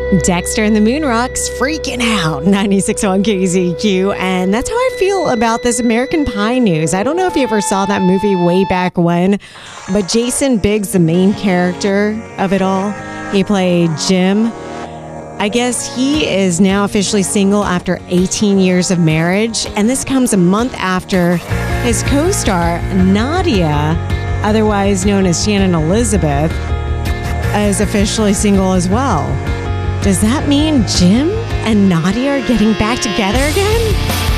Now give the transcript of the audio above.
Dexter and the Moonrocks freaking out, 96.1 KZQ. And that's how I feel about this American Pie news. I don't know if you ever saw that movie way back when, but Jason Biggs, the main character of it all, he played Jim. I guess he is now officially single after 18 years of marriage. And this comes a month after his co-star, Nadia, otherwise known as Shannon Elizabeth, is officially single as well. Does that mean Jim and Nadia are getting back together again?